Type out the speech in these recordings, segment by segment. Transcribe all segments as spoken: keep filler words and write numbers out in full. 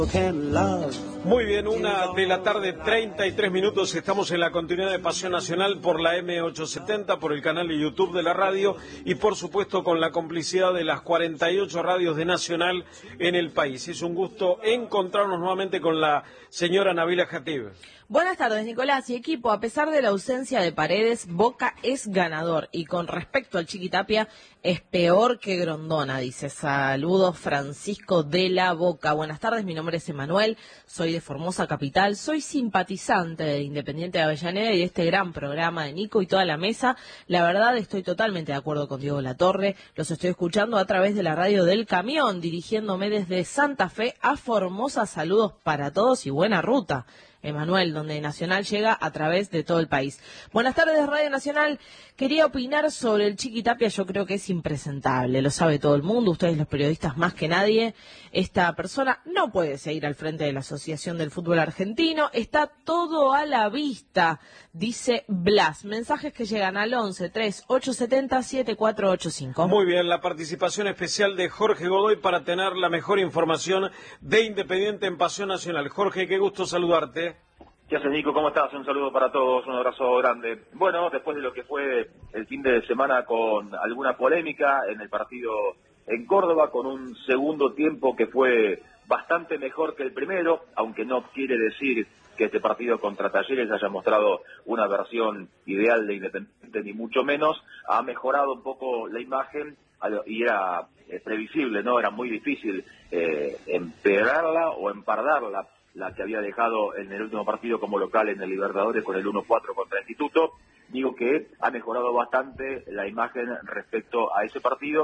Muy bien, una de la tarde, treinta y tres minutos, estamos en la continuidad de Pasión Nacional por la eme ochocientos setenta, por el canal de YouTube de la radio y por supuesto con la complicidad de las cuarenta y ocho radios de Nacional en el país. Es un gusto encontrarnos nuevamente con la señora Nabila Jatib. Buenas tardes, Nicolás y equipo. A pesar de la ausencia de Paredes, Boca es ganador. Y con respecto al Chiqui Tapia, es peor que Grondona, dice. Saludos, Francisco de la Boca. Buenas tardes, mi nombre es Emanuel, soy de Formosa Capital. Soy simpatizante de Independiente de Avellaneda y de este gran programa de Nico y toda la mesa. La verdad, estoy totalmente de acuerdo con Diego Latorre. Los estoy escuchando a través de la radio del camión, dirigiéndome desde Santa Fe a Formosa. Saludos para todos y buena ruta. Emanuel, donde Nacional llega a través de todo el país. Buenas tardes, Radio Nacional. Quería opinar sobre el Chiqui Tapia. Yo creo que es impresentable, lo sabe todo el mundo, ustedes los periodistas más que nadie. Esta persona no puede seguir al frente de la Asociación del Fútbol Argentino. Está todo a la vista, dice Blas. Mensajes que llegan al once, tres, ocho siete cero, siete cuatro ocho cinco. Muy bien, la participación especial de Jorge Godoy para tener la mejor información de Independiente en Pasión Nacional. Jorge, qué gusto saludarte. ¿Qué haces, Nico? ¿Cómo estás? Un saludo para todos, un abrazo grande. Bueno, después de lo que fue el fin de semana con alguna polémica en el partido en Córdoba, con un segundo tiempo que fue bastante mejor que el primero, aunque no quiere decir que este partido contra Talleres haya mostrado una versión ideal de Independiente, ni mucho menos, ha mejorado un poco la imagen y era eh, previsible, ¿no? Era muy difícil eh, empeorarla o empardarla, la que había dejado en el último partido como local en el Libertadores con el uno cuatro contra el Instituto. Digo que ha mejorado bastante la imagen respecto a ese partido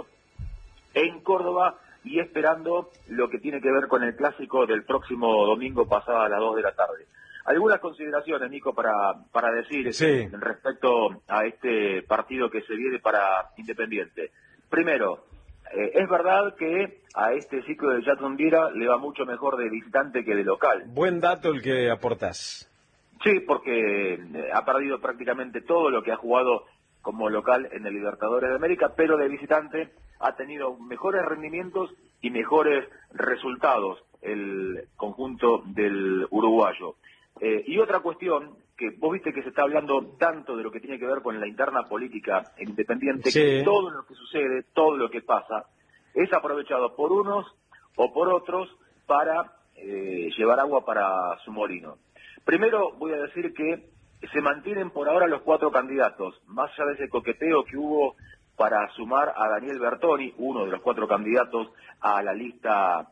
en Córdoba y esperando lo que tiene que ver con el clásico del próximo domingo pasado a las dos de la tarde. Algunas consideraciones, Nico, para, para decir sí. respecto a este partido que se viene para Independiente. Primero, Eh, es verdad que a este ciclo de Jackson Viera le va mucho mejor de visitante que de local. Buen dato el que aportás. Sí, porque eh, ha perdido prácticamente todo lo que ha jugado como local en el Libertadores de América, pero de visitante ha tenido mejores rendimientos y mejores resultados el conjunto del uruguayo. Eh, y otra cuestión, que vos viste que se está hablando tanto de lo que tiene que ver con la interna política en Independiente, sí. que todo lo que sucede, todo lo que pasa, es aprovechado por unos o por otros para eh, llevar agua para su molino. Primero voy a decir que se mantienen por ahora los cuatro candidatos, más allá de ese coqueteo que hubo para sumar a Daniel Bertoni, uno de los cuatro candidatos a la lista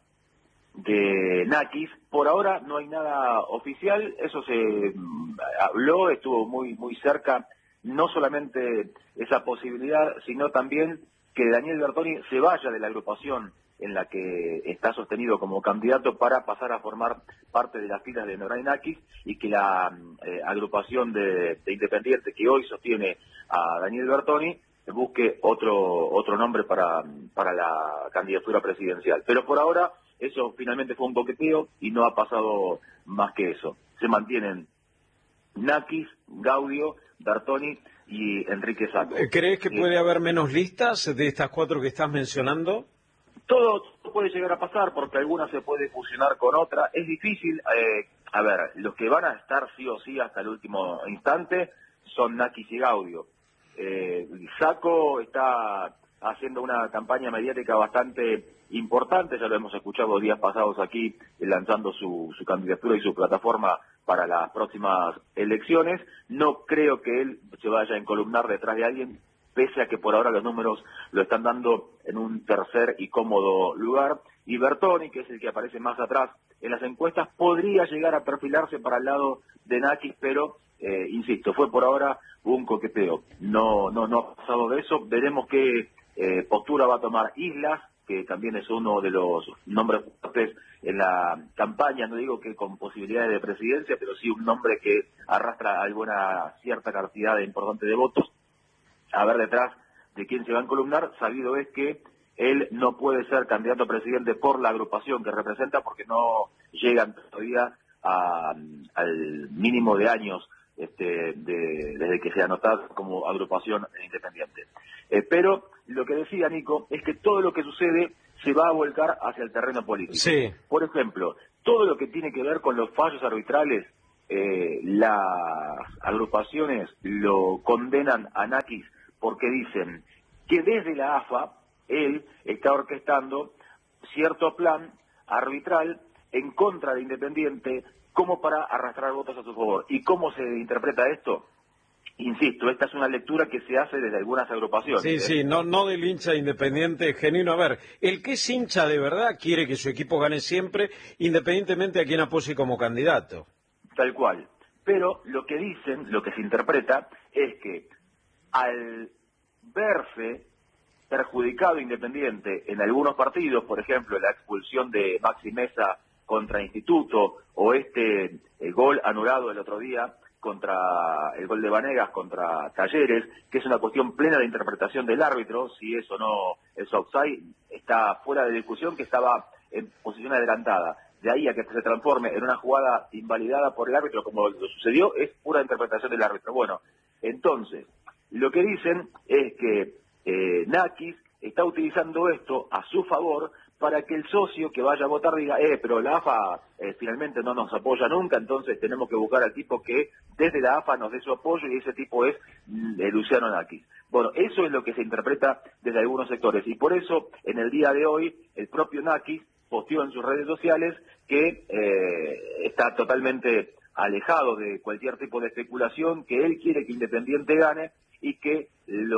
de Nakis. Por ahora no hay nada oficial, eso se mm, habló, estuvo muy muy cerca, no solamente esa posibilidad, sino también que Daniel Bertoni se vaya de la agrupación en la que está sostenido como candidato para pasar a formar parte de las filas de Noray Nakis y que la eh, agrupación de, de Independiente que hoy sostiene a Daniel Bertoni busque otro otro nombre para, para la candidatura presidencial. Pero por ahora eso finalmente fue un coqueteo y no ha pasado más que eso. Se mantienen Nakis, Gaudio, Bertoni y Enrique Sacco. ¿Crees que puede haber menos listas de estas cuatro que estás mencionando? Todo puede llegar a pasar porque alguna se puede fusionar con otra. Es difícil. Eh, a ver, los que van a estar sí o sí hasta el último instante son Nakis y Gaudio. Eh, Sacco está haciendo una campaña mediática bastante importante, ya lo hemos escuchado días pasados aquí, lanzando su, su candidatura y su plataforma para las próximas elecciones. No creo que él se vaya a encolumnar detrás de alguien, pese a que por ahora los números lo están dando en un tercer y cómodo lugar. Y Bertoni, que es el que aparece más atrás en las encuestas, podría llegar a perfilarse para el lado de Nakis, pero, eh, insisto, fue por ahora un coqueteo. No, no, no ha pasado de eso. Veremos qué eh, postura va a tomar Islas, que también es uno de los nombres fuertes en la campaña, no digo que con posibilidades de presidencia, pero sí un nombre que arrastra alguna cierta cantidad de importante de votos. A ver detrás de quién se va a encolumnar. Sabido es que él no puede ser candidato a presidente por la agrupación que representa, porque no llegan todavía a, al mínimo de años este, de, desde que se anotó como agrupación independiente. Eh, pero lo que decía Nico es que todo lo que sucede se va a volcar hacia el terreno político. Sí. Por ejemplo, todo lo que tiene que ver con los fallos arbitrales, eh, las agrupaciones lo condenan a Nakis porque dicen que desde la A F A él está orquestando cierto plan arbitral en contra de Independiente como para arrastrar votos a su favor. ¿Y cómo se interpreta esto? Insisto, esta es una lectura que se hace desde algunas agrupaciones. Sí, ¿eh? sí, no, no del hincha Independiente genuino. A ver, el que es hincha de verdad quiere que su equipo gane siempre, independientemente a quien apoye como candidato. Tal cual. Pero lo que dicen, lo que se interpreta, es que al verse perjudicado Independiente en algunos partidos, por ejemplo, la expulsión de Maxi Mesa contra Instituto, o este el gol anulado el otro día, contra el gol de Vanegas contra Talleres, que es una cuestión plena de interpretación del árbitro, si es o no es offside, está fuera de discusión, que estaba en posición adelantada. De ahí a que se transforme en una jugada invalidada por el árbitro, como lo sucedió, es pura interpretación del árbitro. Bueno, entonces, lo que dicen es que eh, Nakis está utilizando esto a su favor para que el socio que vaya a votar diga, eh, pero la A F A eh, finalmente no nos apoya nunca, entonces tenemos que buscar al tipo que desde la A F A nos dé su apoyo, y ese tipo es mm, Luciano Nakis. Bueno, eso es lo que se interpreta desde algunos sectores, y por eso en el día de hoy el propio Nakis posteó en sus redes sociales que eh, está totalmente alejado de cualquier tipo de especulación, que él quiere que Independiente gane y que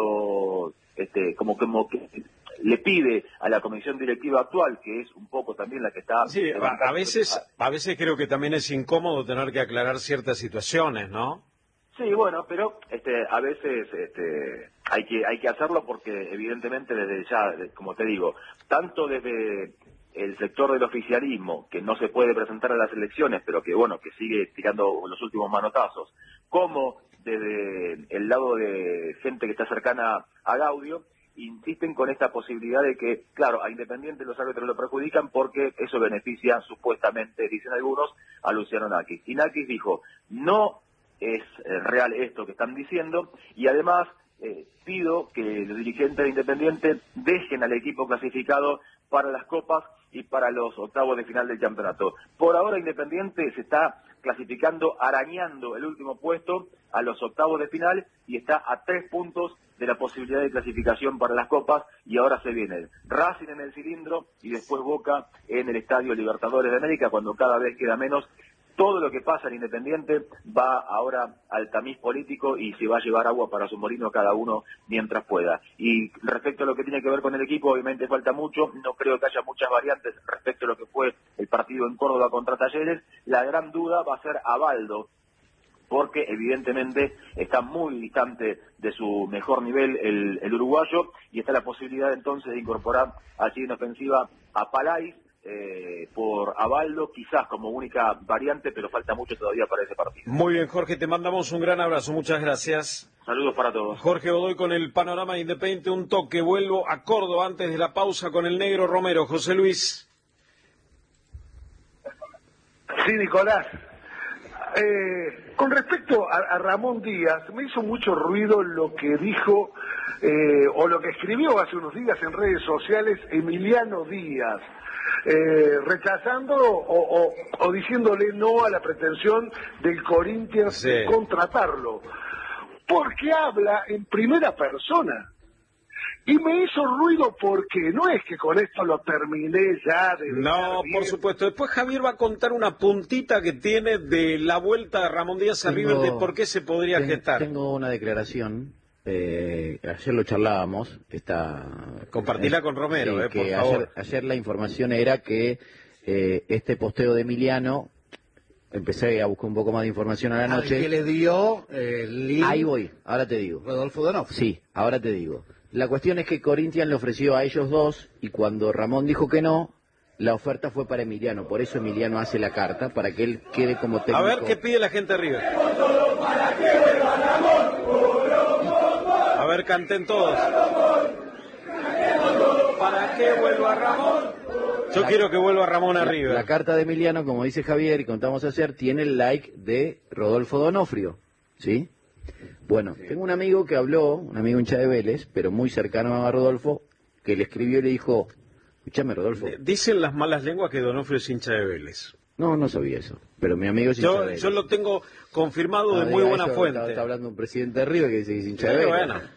lo este como como que le pide a la comisión directiva actual, que es un poco también la que está... Sí, a, a veces a veces creo que también es incómodo tener que aclarar ciertas situaciones, ¿no? Sí, bueno, pero este a veces este hay que hay que hacerlo porque evidentemente desde ya, como te digo, tanto desde el sector del oficialismo, que no se puede presentar a las elecciones, pero que bueno, que sigue tirando los últimos manotazos, como desde el lado de gente que está cercana a Gaudio, insisten con esta posibilidad de que, claro, a Independiente los árbitros lo perjudican porque eso beneficia, supuestamente, dicen algunos, a Luciano Nakis. Y Nakis dijo, no es eh, real esto que están diciendo, y además eh, pido que los dirigentes de Independiente dejen al equipo clasificado para las copas y para los octavos de final del campeonato. Por ahora Independiente se está clasificando, arañando el último puesto a los octavos de final, y está a tres puntos de la posibilidad de clasificación para las copas, y ahora se viene Racing en el cilindro y después Boca en el Estadio Libertadores de América, cuando cada vez queda menos. Todo lo que pasa en Independiente va ahora al tamiz político y se va a llevar agua para su molino cada uno mientras pueda. Y respecto a lo que tiene que ver con el equipo, obviamente falta mucho, no creo que haya muchas variantes respecto a lo que fue el partido en Córdoba contra Talleres. La gran duda va a ser Abaldo, porque evidentemente está muy distante de su mejor nivel el, el uruguayo, y está la posibilidad entonces de incorporar allí en ofensiva a Palais, Eh, por Abaldo, quizás como única variante, pero falta mucho todavía para ese partido. Muy bien, Jorge, te mandamos un gran abrazo, muchas gracias. Saludos para todos. Jorge Godoy con el panorama Independiente, un toque, vuelvo a Córdoba antes de la pausa con el negro Romero. José Luis. Sí, Nicolás. Eh, con respecto a, a Ramón Díaz, me hizo mucho ruido lo que dijo eh, o lo que escribió hace unos días en redes sociales Emiliano Díaz. Eh, rechazando o, o, o diciéndole no a la pretensión del Corinthians sí. de contratarlo, porque habla en primera persona. Y me hizo ruido porque no es que con esto lo terminé ya de... No, por supuesto. Después Javier va a contar una puntita que tiene de la vuelta de Ramón Díaz a River, de por qué se podría ten, gestar. Tengo una declaración. Eh, ayer lo charlábamos, está compartirla eh, con Romero, sí, eh, por que favor. Ayer, ayer la información era que eh, este posteo de Emiliano, empecé a buscar un poco más de información a la noche. Al que le dio eh, el link. Ahí voy, ahora te digo. Rodolfo Donofrio. Sí, ahora te digo. La cuestión es que Corinthians le ofreció a ellos dos, y cuando Ramón dijo que no, la oferta fue para Emiliano. Por eso Emiliano hace la carta, para que él quede como técnico. A ver qué pide la gente de River. A ver, canten todos. ¿Para qué vuelva Ramón? Yo la, quiero que vuelva Ramón a River. La, la carta de Emiliano, como dice Javier y contamos ayer, tiene el like de Rodolfo Donofrio, ¿sí? Bueno, tengo un amigo que habló, un amigo hincha de Vélez, pero muy cercano a Rodolfo, que le escribió y le dijo, escúchame Rodolfo. Dicen las malas lenguas que Donofrio es hincha de Vélez. No, no sabía eso. Pero mi amigo es hincha de Yo, Vélez. yo lo tengo confirmado No, de muy diga buena eso, fuente. Está, está hablando un presidente de River que dice que es hincha de Sí, Vélez. bueno.